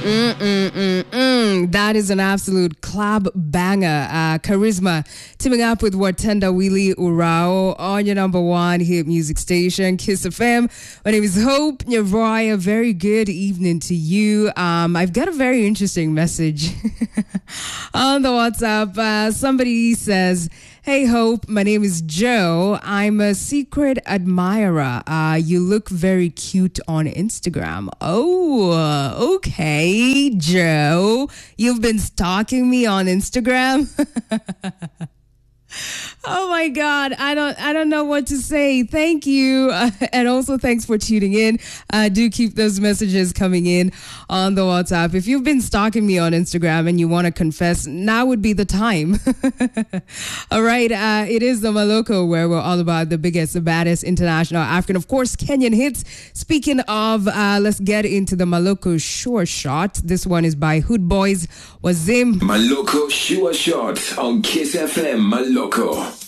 That is an absolute club banger. Charisma teaming up with Watenda Willie Urao on your number one hit music station, Kiss FM. My name is Hope Nyavroy. A very good evening to you. I've got a very interesting message on the WhatsApp. Somebody says, "Hey Hope, my name is Joe. I'm a secret admirer. You look very cute on Instagram." Oh, okay, Joe. You've been stalking me on Instagram? Oh my God, I don't know what to say. Thank you, and also thanks for tuning in. Do keep those messages coming in on the WhatsApp. If you've been stalking me on Instagram and you want to confess, now would be the time. All right, it is the Maloko, where we're all about the biggest, the baddest international African, of course, Kenyan hits. Speaking of, let's get into the Maloko Sure Shot. This one is by Hood Boys Wazim. Maloko Sure Shot on Kiss FM Maloko.